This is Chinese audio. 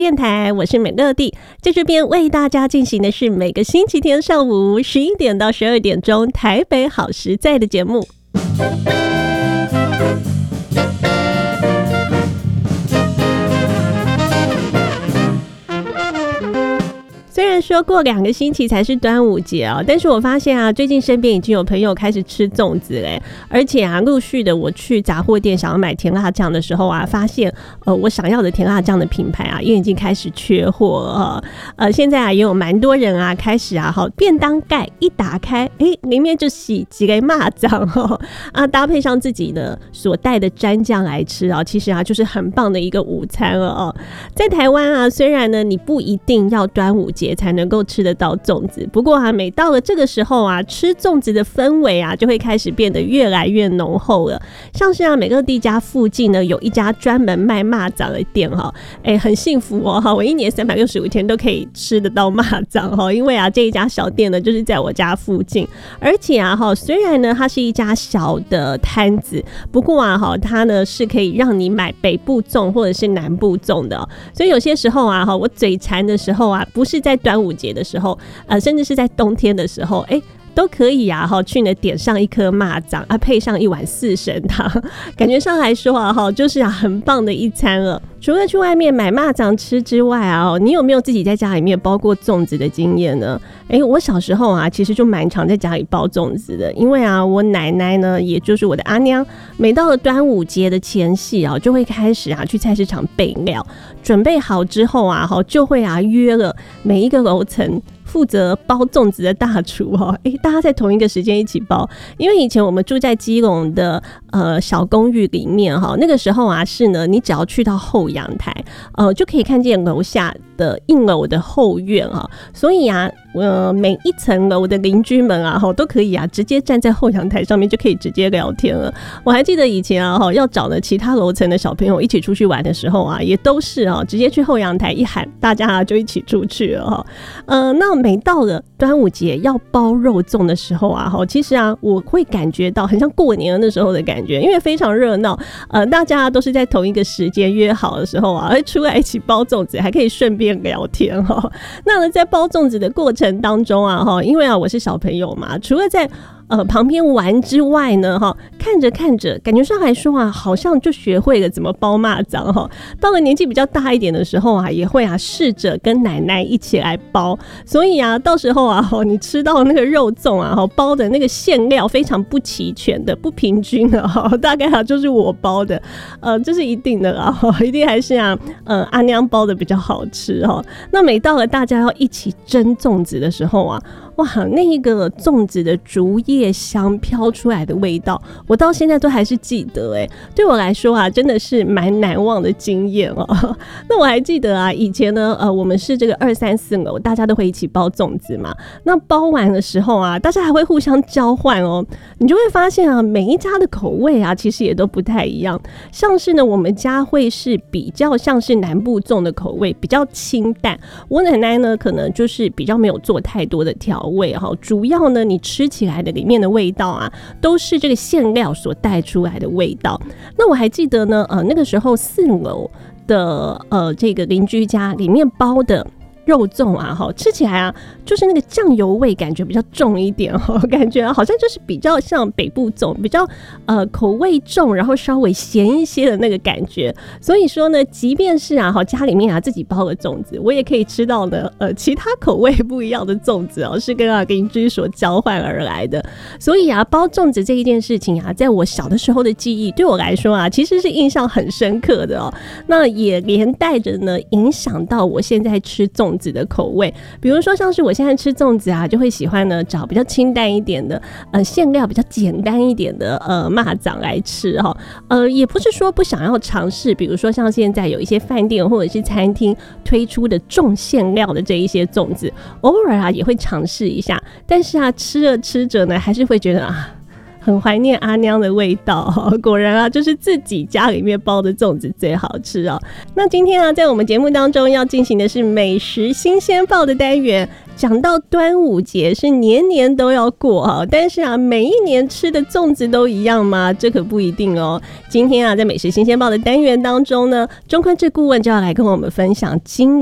电台，我是美乐蒂，在这边为大家进行的是每个星期天上午11点到12点钟台北好食在的节目。虽然说过2个星期才是端午节啊，但是我发现啊，最近身边已经有朋友开始吃粽子嘞，而且啊，陆续的我去杂货店想要买甜辣酱的时候啊，发现我想要的甜辣酱的品牌啊，也已经开始缺货了。现在啊，也有蛮多人啊，开始啊，便当盖一打开，里面就洗几个蚂蚱啊，搭配上自己的所带的蘸酱来吃啊，其实啊，就是很棒的一个午餐了哦。在台湾啊，虽然呢，你不一定要端午节才能够吃得到粽子，不过啊，每到了这个时候啊，吃粽子的氛围啊，就会开始变得越来越浓厚了。像是啊，美乐蒂家附近呢，有一家专门卖蚂蚱的店哈，很幸福哦哈，我一年365天都可以吃得到蚂蚱哈，因为啊，这一家小店呢，就是在我家附近，而且啊哈，虽然呢它是一家小的摊子，不过啊哈，它呢是可以让你买北部粽或者是南部粽的，所以有些时候啊哈，我嘴馋的时候啊，不是在端午节的时候，甚至是在冬天的时候，都可以啊，去呢点上一颗蚂蚱啊，配上一碗四神汤，感觉上来说啊，就是啊很棒的一餐了。除了去外面买蚂蚱吃之外啊，你有没有自己在家里面包过粽子的经验呢？我小时候啊，其实就蛮常在家里包粽子的，因为啊，我奶奶呢，也就是我的阿娘，每到了端午节的前夕啊，就会开始啊去菜市场备料，准备好之后啊，就会啊约了每一个楼层负责包粽子的大厨大家在同一个时间一起包。因为以前我们住在基隆的小公寓里面那个时候啊是呢，你只要去到后阳台就可以看见楼下的1楼的后院所以啊每一层楼的邻居们啊都可以啊直接站在后阳台上面就可以直接聊天了。我还记得以前啊要找了其他楼层的小朋友一起出去玩的时候啊，也都是直接去后阳台一喊，大家就一起出去了那每到了端午节要包肉粽的时候啊，其实啊我会感觉到很像过年的时候的感觉，因为非常热闹，大家都是在同一个时间约好的时候啊，会出来一起包粽子，还可以顺便聊天那呢，在包粽子的过程当中啊，因为啊我是小朋友嘛，除了在旁边玩之外呢看着看着感觉上来说啊，好像就学会了怎么包蚂蚱到了年纪比较大一点的时候啊，也会啊试着跟奶奶一起来包。所以啊到时候啊你吃到那个肉粽啊包的那个馅料非常不齐全的不平均的大概啊就是我包的这是一定的啦一定还是啊阿娘包的比较好吃那每到了大家要一起蒸粽子的时候啊，哇，那一个粽子的竹叶香飘出来的味道，我到现在都还是记得对我来说啊，真的是蛮难忘的经验那我还记得啊，以前呢，我们是这个2、3、4楼，大家都会一起包粽子嘛。那包完的时候啊，大家还会互相交换你就会发现啊，每一家的口味啊，其实也都不太一样。像是呢，我们家会是比较像是南部粽的口味，比较清淡。我奶奶呢，可能就是比较没有做太多的调味主要呢你吃起来的里面的味道啊都是这个馅料所带出来的味道。那我还记得呢那个时候4楼的这个邻居家里面包的肉粽啊吃起来啊就是那个酱油味感觉比较重一点感觉好像就是比较像北部粽，比较口味重，然后稍微咸一些的那个感觉。所以说呢，即便是啊家里面啊自己包的粽子，我也可以吃到呢其他口味不一样的粽子是跟邻居所交换而来的。所以啊包粽子这一件事情啊，在我小的时候的记忆对我来说啊，其实是印象很深刻的那也连带着呢影响到我现在吃粽子的口味。比如说像是我现在吃粽子啊，就会喜欢呢找比较清淡一点的馅料比较简单一点的蚂蚱来吃也不是说不想要尝试，比如说像现在有一些饭店或者是餐厅推出的重馅料的这一些粽子，偶尔啊也会尝试一下。但是啊吃着吃着呢，还是会觉得啊很怀念阿娘的味道果然啊，就是自己家里面包的粽子最好吃哦。那今天啊，在我们节目当中要进行的是美食新鲜报的单元。讲到端午节是年年都要过但是啊，每一年吃的粽子都一样吗？这可不一定哦。今天啊，在美食新鲜报的单元当中呢，钟坤志顾问就要来跟我们分享今